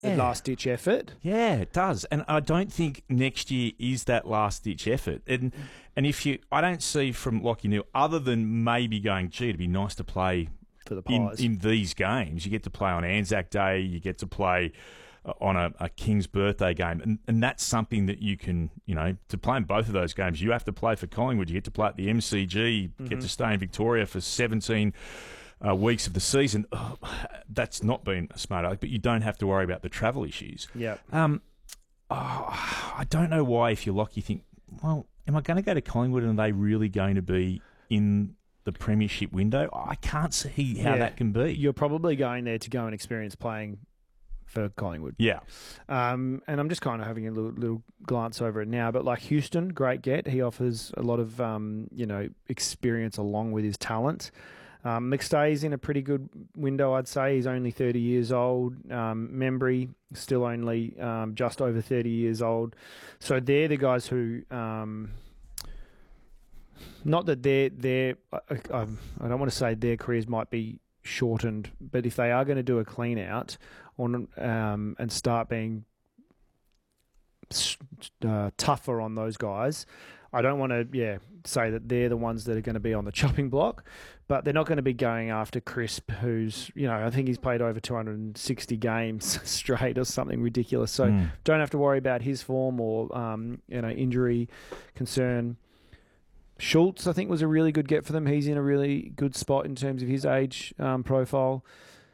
last-ditch effort. Yeah, it does. And I don't think next year is that last-ditch effort. And I don't see from Lachie Neale, other than maybe going, gee, it'd be nice to play for the Pies in these games. You get to play on Anzac Day, you get to play on a King's birthday game. And that's something that you can, to play in both of those games, you have to play for Collingwood. You get to play at the MCG, you get to stay in Victoria for 17 weeks of the season. That's not been a smart aleck, but you don't have to worry about the travel issues. Yeah. I don't know why, if you're Lachie, you think, well, am I going to go to Collingwood and are they really going to be in the premiership window? I can't see how that can be. You're probably going there to go and experience playing for Collingwood. Yeah. And I'm just kind of having a little glance over it now. But like Houston, great get. He offers a lot of, experience along with his talent. McStay's in a pretty good window, I'd say. He's only 30 years old. Membry, still only just over 30 years old. So they're the guys who... not that they're I don't want to say their careers might be shortened, but if they are going to do a clean out and start being tougher on those guys, I don't want to say that they're the ones that are going to be on the chopping block, but they're not going to be going after Crisp, who's, I think he's played over 260 games straight or something ridiculous. So don't have to worry about his form or injury concern. Schultz, I think, was a really good get for them. He's in a really good spot in terms of his age profile.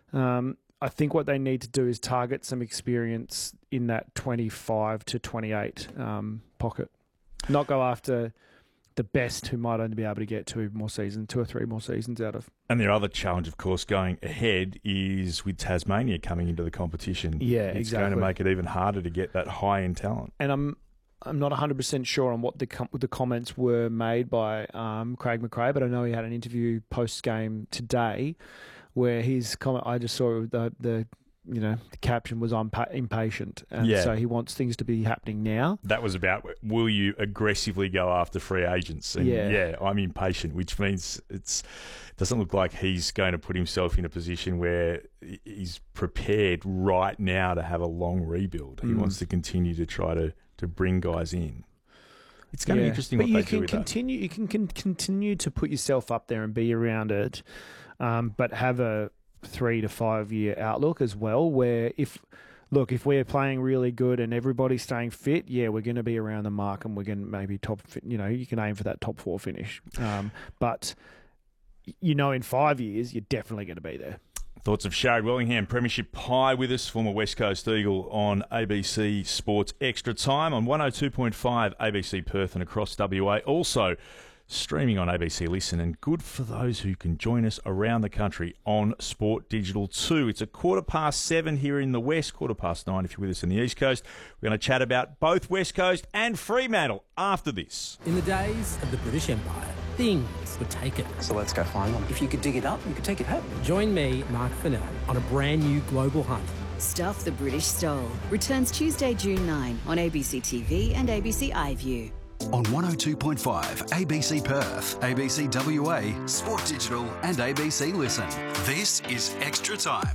I think what they need to do is target some experience in that 25 to 28 pocket. Not go after the best who might only be able to get 2 or 3 more seasons out of. And their other challenge, of course, going ahead is with Tasmania coming into the competition. Yeah, it's going to make it even harder to get that high-end talent. And I'm not 100% sure on what the comments were made by Craig McRae, but I know he had an interview post-game today where his comment, I just saw the caption was, "I'm impatient," and so he wants things to be happening now. That was about, will you aggressively go after free agents? And I'm impatient, which means it doesn't look like he's going to put himself in a position where he's prepared right now to have a long rebuild. He wants to continue to try to bring guys in. It's going to be interesting what they do with that. You can continue to put yourself up there and be around it, but have a 3 to 5 year outlook as well, where if we're playing really good and everybody's staying fit, we're going to be around the mark and we're going to maybe you can aim for that top 4 finish. But in 5 years, you're definitely going to be there. Thoughts of Sharad Wellingham, Premiership Pie with us, former West Coast Eagle, on ABC Sports Extra Time on 102.5 ABC Perth and across WA. Also streaming on ABC Listen, and good for those who can join us around the country on Sport Digital 2. It's 7:15 here in the West, 9:15 if you're with us in the East Coast. We're going to chat about both West Coast and Fremantle after this. In the days of the British Empire, things were taken. So let's go find them. If you could dig it up, you could take it home. Join me, Mark Fennell, on a brand new global hunt. Stuff the British Stole returns Tuesday, June 9 on ABC TV and ABC iView. On 102.5 ABC Perth, ABC WA, Sport Digital and ABC Listen. This is Extra Time.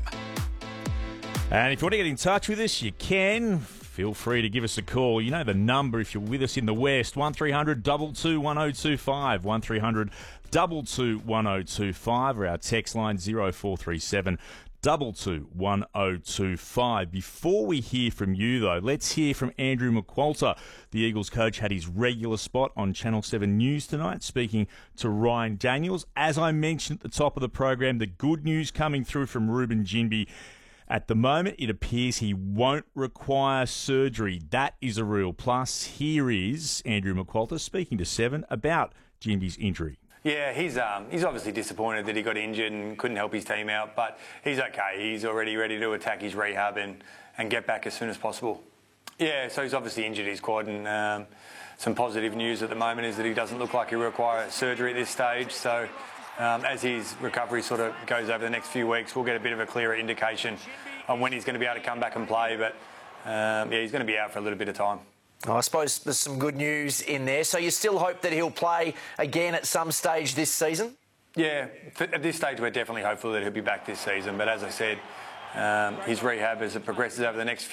And if you want to get in touch with us, you can. Feel free to give us a call. You know the number if you're with us in the West, 1300 22 1025, 1300 22 1025, or our text line 0437 22 1025. Before we hear from you, though, let's hear from Andrew McQualter. The Eagles coach had his regular spot on Channel 7 News tonight, speaking to Ryan Daniels. As I mentioned at the top of the program, the good news coming through from Ruben Ginbey. At the moment, it appears he won't require surgery. That is a real plus. Here is Andrew McQualter speaking to 7 about Ginbey's injury. Yeah, he's obviously disappointed that he got injured and couldn't help his team out, but he's okay. He's already ready to attack his rehab and get back as soon as possible. Yeah, so he's obviously injured his quad, and some positive news at the moment is that he doesn't look like he'll require surgery at this stage. So as his recovery sort of goes over the next few weeks, we'll get a bit of a clearer indication on when he's going to be able to come back and play. But he's going to be out for a little bit of time. I suppose there's some good news in there. So you still hope that he'll play again at some stage this season? Yeah, at this stage we're definitely hopeful that he'll be back this season. But as I said, his rehab as it progresses over the next few